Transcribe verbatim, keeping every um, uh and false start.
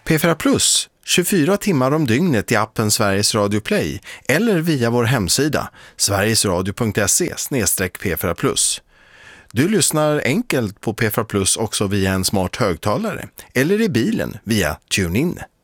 P fyra Plus, tjugofyra timmar om dygnet i appen Sveriges Radio Play eller via vår hemsida sverigesradio punkt se slash p fyra plus. Du lyssnar enkelt på P fyra Plus också via en smart högtalare eller i bilen via TuneIn.